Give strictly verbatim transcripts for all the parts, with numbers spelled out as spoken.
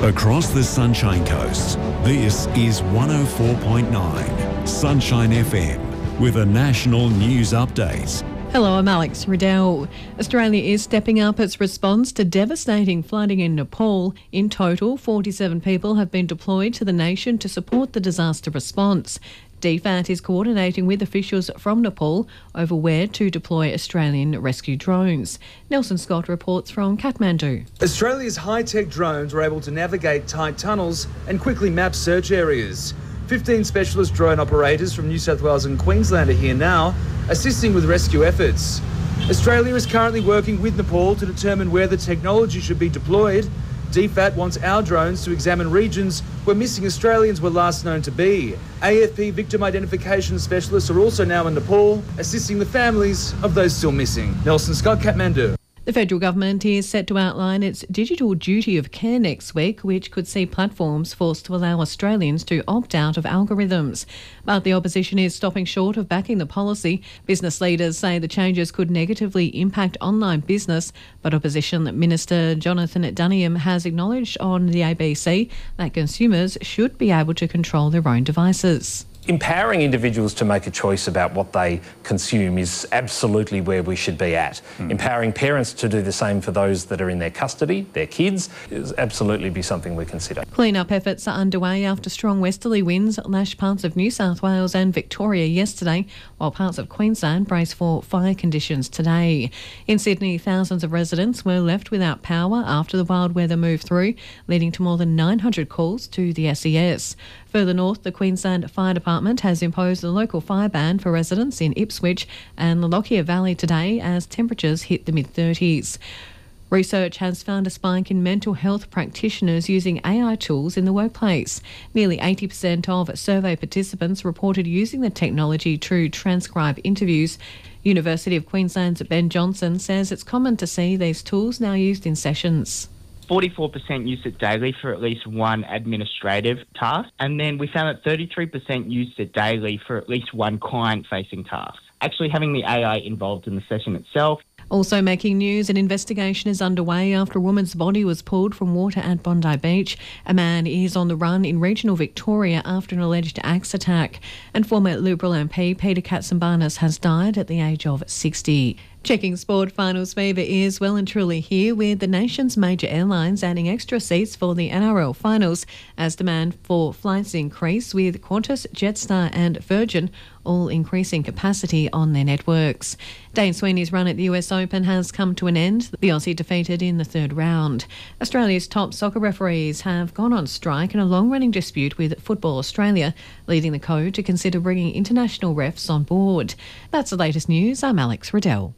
Across the Sunshine Coast, this is one oh four point nine Sunshine F M with a national news update. Hello, I'm Alex Riddell. Australia is stepping up its response to devastating flooding in Nepal. In total, forty-seven people have been deployed to the nation to support the disaster response. D FAT is coordinating with officials from Nepal over where to deploy Australian rescue drones. Nelson Scott reports from Kathmandu. Australia's high-tech drones were able to navigate tight tunnels and quickly map search areas. fifteen specialist drone operators from New South Wales and Queensland are here now, assisting with rescue efforts. Australia is currently working with Nepal to determine where the technology should be deployed. D FAT wants our drones to examine regions where missing Australians were last known to be. A F P victim identification specialists are also now in Nepal, assisting the families of those still missing. Nelson Scott, Kathmandu. The federal government is set to outline its digital duty of care next week, which could see platforms forced to allow Australians to opt out of algorithms. But the opposition is stopping short of backing the policy. Business leaders say the changes could negatively impact online business, but Opposition Minister Jonathan Duniam has acknowledged on the A B C that consumers should be able to control their own devices. Empowering individuals to make a choice about what they consume is absolutely where we should be at. Mm. Empowering parents to do the same for those that are in their custody, their kids, is absolutely be something we consider. Clean-up efforts are underway after strong westerly winds lashed parts of New South Wales and Victoria yesterday, while parts of Queensland brace for fire conditions today. In Sydney, thousands of residents were left without power after the wild weather moved through, leading to more than nine hundred calls to the S E S. Further north, the Queensland Fire Department has imposed a local fire ban for residents in Ipswich and the Lockyer Valley today as temperatures hit the mid thirties. Research has found a spike in mental health practitioners using A I tools in the workplace. Nearly eighty percent of survey participants reported using the technology to transcribe interviews. University of Queensland's Ben Johnson says it's common to see these tools now used in sessions. forty-four percent used it daily for at least one administrative task, and then we found that thirty-three percent used it daily for at least one client-facing task. Actually having the A I involved in the session itself. Also making news, an investigation is underway after a woman's body was pulled from water at Bondi Beach. A man is on the run in regional Victoria after an alleged axe attack. And former Liberal M P Peter Katsambanis has died at the age of sixty. Checking sport, finals fever is well and truly here, with the nation's major airlines adding extra seats for the N R L finals as demand for flights increase, with Qantas, Jetstar and Virgin all increasing capacity on their networks. Dane Sweeney's run at the U S Open has come to an end. The Aussie defeated in the third round. Australia's top soccer referees have gone on strike in a long-running dispute with Football Australia, leading the code to consider bringing international refs on board. That's the latest news. I'm Alex Riddell.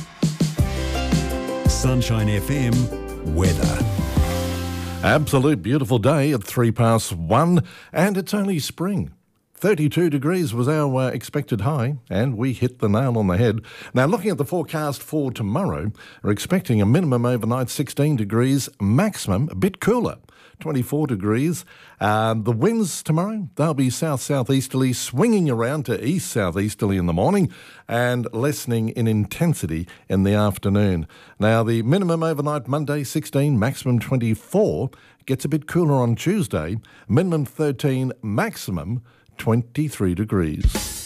Sunshine F M weather. Absolute beautiful day at three past one, and it's only spring. thirty-two degrees was our uh, expected high, and we hit the nail on the head. Now, looking at the forecast for tomorrow, we're expecting a minimum overnight sixteen degrees, maximum a bit cooler, twenty-four degrees. Uh, the winds tomorrow, they'll be south-southeasterly, swinging around to east-southeasterly in the morning and lessening in intensity in the afternoon. Now, the minimum overnight Monday, sixteen, maximum twenty-four, gets a bit cooler on Tuesday, minimum thirteen, maximum twenty-three degrees.